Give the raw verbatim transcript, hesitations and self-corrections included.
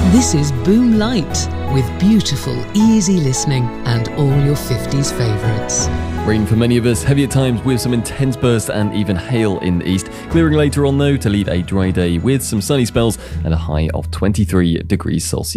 This is Boom Light, with beautiful, easy listening and all your fifties favourites. Rain for many of us, heavy at times with some intense bursts and even hail in the east. Clearing later on though to leave a dry day with some sunny spells and a high of twenty-three degrees Celsius.